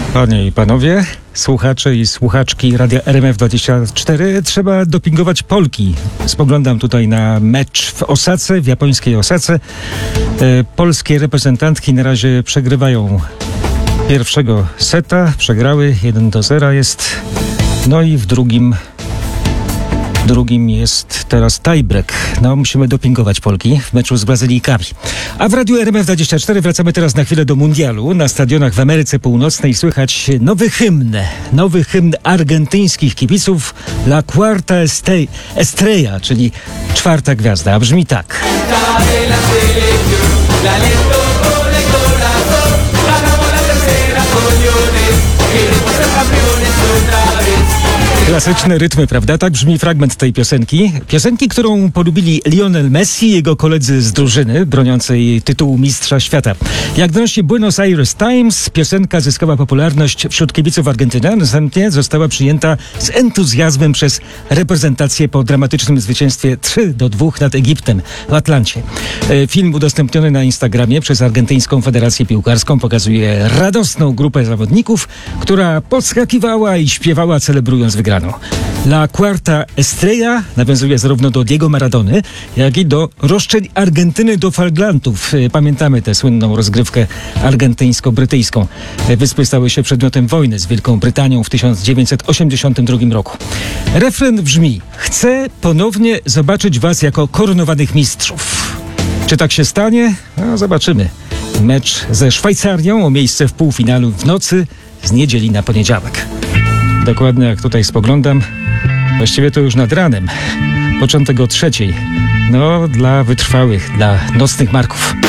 Panie i panowie, słuchacze i słuchaczki Radia RMF24, trzeba dopingować Polki. Spoglądam tutaj na mecz w Osace, w japońskiej Osace. Polskie reprezentantki na razie przegrywają pierwszego seta, przegrały 1-0 jest, no i w drugim jest teraz tiebreak. No, musimy dopingować Polki w meczu z Brazylijkami. A w Radiu RMF24 wracamy teraz na chwilę do mundialu. Na stadionach w Ameryce Północnej słychać nowy hymn argentyńskich kibiców La Cuarta Estrella, czyli czwarta gwiazda. A brzmi tak. Klasyczne rytmy, prawda? Tak brzmi fragment tej piosenki. Piosenki, którą polubili Lionel Messi i jego koledzy z drużyny broniącej tytułu Mistrza Świata. Jak donosi Buenos Aires Times, piosenka zyskała popularność wśród kibiców Argentyny, a następnie została przyjęta z entuzjazmem przez reprezentację po dramatycznym zwycięstwie 3-2 nad Egiptem w Atlancie. Film udostępniony na Instagramie przez Argentyńską Federację Piłkarską pokazuje radosną grupę zawodników, która podskakiwała i śpiewała, celebrując wygraną. La Cuarta Estrella nawiązuje zarówno do Diego Maradony, jak i do roszczeń Argentyny do Falklandów. Pamiętamy tę słynną rozgrywkę argentyńsko-brytyjską. Wyspy stały się przedmiotem wojny z Wielką Brytanią w 1982 roku. Refren brzmi: chcę ponownie zobaczyć was jako koronowanych mistrzów. Czy tak się stanie? No, zobaczymy. Mecz ze Szwajcarią o miejsce w półfinalu w nocy z niedzieli na poniedziałek. Dokładnie jak tutaj spoglądam, właściwie to już nad ranem, początek o 3:00. No, dla wytrwałych, dla nocnych marków.